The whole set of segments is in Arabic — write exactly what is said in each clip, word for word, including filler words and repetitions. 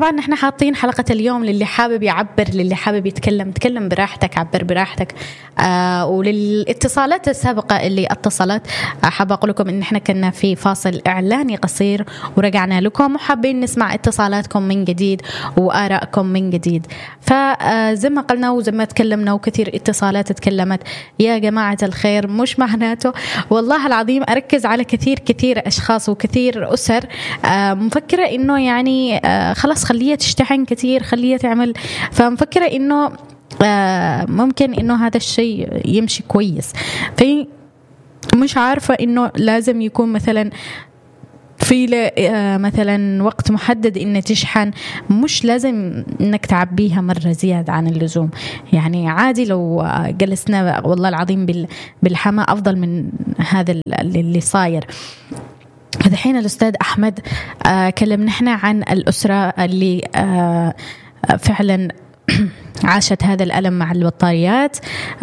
طبعا نحن حاطين حلقة اليوم للي حابب يعبر، للي حابب يتكلم، تكلم براحتك، عبر براحتك. آه وللاتصالات السابقة اللي اتصلت، آه حابة أقول لكم إن إحنا كنا في فاصل إعلاني قصير ورجعنا لكم، وحابين نسمع اتصالاتكم من جديد وآرائكم من جديد. فزي ما قلنا وزي ما تكلمنا وكثير اتصالات تكلمت، يا جماعة الخير مش معناته والله العظيم أركز على كثير كثير أشخاص وكثير أسر آه مفكرة إنه يعني آه خلاص خليها تشتحن كثير، خليها تعمل، فمفكرة إنه آه ممكن إنه هذا الشيء يمشي كويس. في مش عارفة إنه لازم يكون مثلا في مثلا وقت محدد إن تشحن، مش لازم إنك تعبيها مرة زيادة عن اللزوم. يعني عادي لو جلسنا والله العظيم بالحما أفضل من هذا اللي صاير. الحين الأستاذ أحمد آه كلمنا إحنا عن الأسرة اللي آه فعلا عاشت هذا الألم مع البطاريات.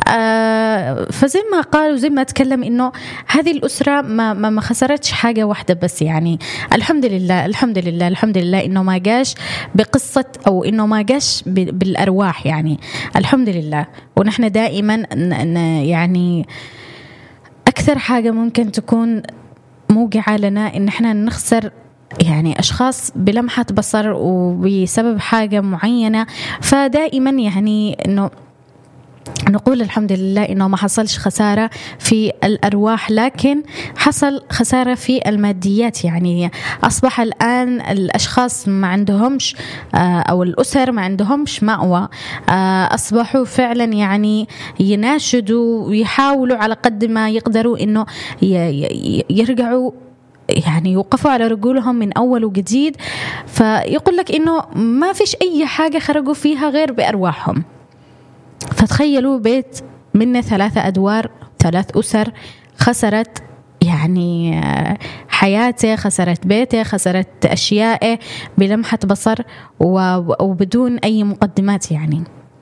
آه فزي ما قال وزي ما تكلم إنه هذه الأسرة ما ما ما خسرتش حاجة واحدة بس، يعني الحمد لله الحمد لله الحمد لله إنه ما جاش بقصة أو إنه ما جاش بالأرواح، يعني الحمد لله. ونحن دائما يعني أكثر حاجة ممكن تكون موجعة لنا إن إحنا نخسر يعني أشخاص بلمحة بصر وبسبب حاجة معينة. فدائما يعني إنه نقول الحمد لله إنه ما حصلش خسارة في الأرواح، لكن حصل خسارة في الماديات. يعني أصبح الآن الأشخاص ما عندهمش أو الأسر ما عندهمش مأوى، أصبحوا فعلا يعني يناشدوا ويحاولوا على قد ما يقدروا إنه يرجعوا يعني يوقفوا على رجولهم من أول وجديد. فيقول لك إنه ما فيش أي حاجة خرجوا فيها غير بأرواحهم. فتخيلوا بيت من ثلاثة أدوار، ثلاث أسر خسرت يعني حياته، خسرت بيته، خسرت أشياءه بلمحة بصر وبدون أي مقدمات. يعني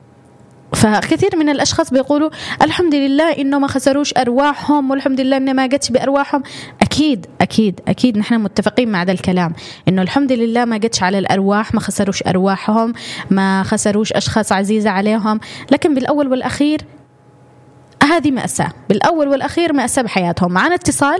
فكثير من الأشخاص بيقولوا الحمد لله إنه ما خسروش أرواحهم والحمد لله إنه ما جتش بأرواحهم. أكيد أكيد أكيد نحن متفقين مع هذا الكلام، إنه الحمد لله ما جتش على الأرواح، ما خسروش أرواحهم، ما خسروش أشخاص عزيزة عليهم، لكن بالأول والأخير هذه مأساة، بالأول والأخير مأساة بحياتهم. معنا اتصال.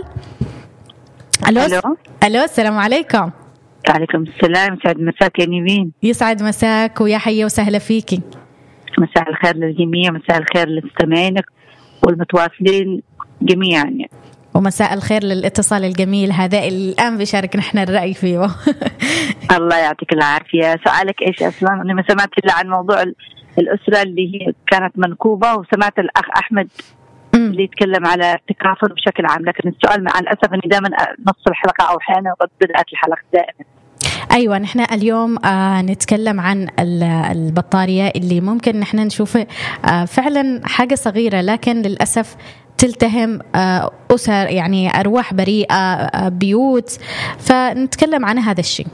ألو ألو, ألو السلام عليكم. وعليكم السلام، يسعد مساك يا نيفين. يسعد مساك ويا حيا وسهلا فيكي. مساء الخير للجميع، مساء الخير للمستمعين والمتواصلين جميعا يعني. ومساء الخير للاتصال الجميل هذا اللي الآن بيشارك نحن الرأي فيه. الله يعطيك العافية. سؤالك إيش أصلا؟ أنا ما سمعت إلا عن موضوع الأسرة اللي هي كانت منكوبة، وسمعت الأخ أحمد م. اللي يتكلم على التكافل بشكل عام، لكن السؤال مع الأسف أني دائما نص الحلقة أو أحيانا قد بدأت الحلقة دائما. أيوة نحن اليوم آه نتكلم عن البطارية اللي ممكن نحن نشوف آه فعلا حاجة صغيرة، لكن للأسف تلتهم آه أسر، يعني أرواح بريئة، آه بيوت. فنتكلم عن هذا الشيء.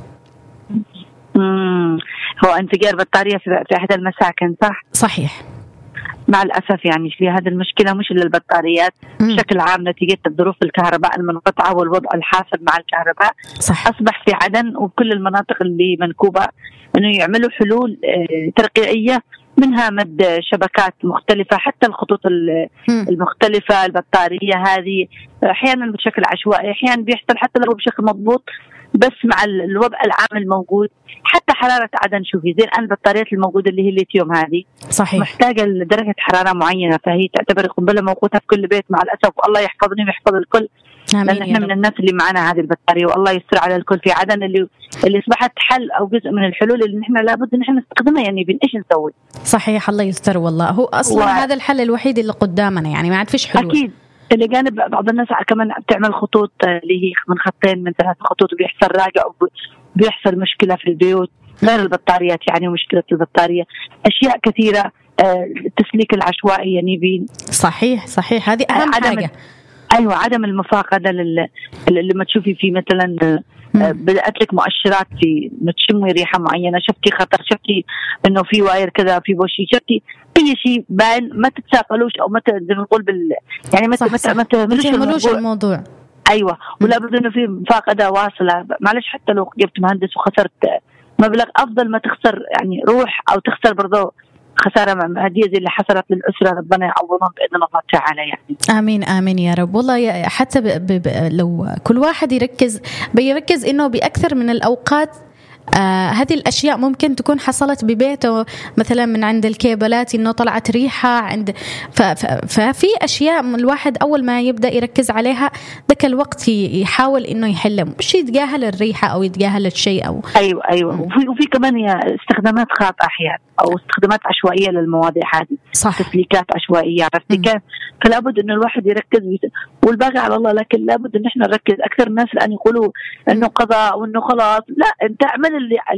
مم. هو انفجار بطارية في أحد المساكن، صح؟ صحيح. مع الأسف يعني في هذه المشكلة مش إلا البطاريات بشكل عام، نتيجة الظروف الكهرباء المنقطعة والوضع الحاصل مع الكهرباء. صح. أصبح في عدن وكل المناطق اللي منكوبة إنه يعملوا حلول ترقيعية، منها مد شبكات مختلفة، حتى الخطوط المختلفة. البطارية هذه أحيانا بشكل عشوائي، أحيانا بيحصل حتى لو بشكل مضبوط، بس مع الوضع العام الموجود حتى حرارة عدن. شوفي زين البطاريات الموجودة اللي هي الليثيوم هذه صحيح محتاجة لدرجة حرارة معينة، فهي تعتبر قنبلة موقوتة في كل بيت مع الأسف. والله يحفظني ويحفظ الكل، لأن احنا من الناس اللي معنا هذه البطارية، والله يستر على الكل في عدن اللي اللي أصبحت حل أو جزء من الحلول اللي نحن لابد نحن نستخدمها. يعني بين إيش نسوي؟ صحيح الله يستر والله. هو أصلا و... هذا الحل الوحيد اللي قدامنا، يعني ما عاد فيش حلول. أكيد. اللي جانب بعض الناس كمان بتعمل خطوط اللي هي من خطين من ثلاث خطوط، وبيحصل راجع وبيحصل مشكلة في البيوت غير البطاريات. يعني مشكلة البطارية أشياء كثيرة، التسليك العشوائي يعني بين. صحيح صحيح هذه أهم عدم حاجة. أيوة عدم المفاقدة لل... لما تشوفي في مثلا بدأت لك مؤشرات في تشمي ريحة معينة، شفتي خطر، شفتي إنه في واير كذا في بوشي، شفتي أي شيء باين، ما تتساقلوش أو ما زي ما نقول بال يعني ما ما تهملوش الموضوع. أيوة. ولا بد إنه في مفاقدة واصلة. معلش حتى لو جبت مهندس وخسرت مبلغ أفضل ما تخسر يعني روح أو تخسر برضه خسارة مادية زي اللي حصلت للأسرة. ربنا يعوضهم بإذن الله تعالى يعني. آمين آمين يا رب. والله حتى ب ب ب لو كل واحد يركز بيركز إنه بأكثر من الأوقات آه هذه الأشياء ممكن تكون حصلت ببيته، مثلا من عند الكيبلات إنه طلعت ريحة عند ففي أشياء الواحد أول ما يبدأ يركز عليها ذاك الوقت يحاول إنه يحل، مش يتجاهل الريحة أو يتجاهل الشيء أو أيوة أيوة. وفي وفي كمان استخدامات خاطئة أحيانا أو استخدامات عشوائية للمواضيع هذه، صح، تسليكات عشوائية عرفتي كيف. فلا بد إنه الواحد يركز والباقي على الله، لكن لا بد إن إحنا نركز. أكثر الناس الآن يقولوا إنه قضاء وإنه خلاص، لا أنت اعمل اللي